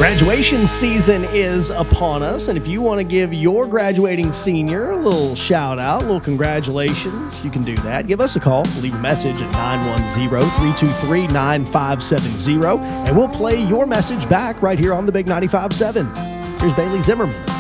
Graduation season is upon us, and if you want to give your graduating senior a little shout out, a little congratulations, you can do that. Give us a call, leave a message at 910-323-9570, and we'll play your message back right here on the Big 95.7. Here's Bailey Zimmerman.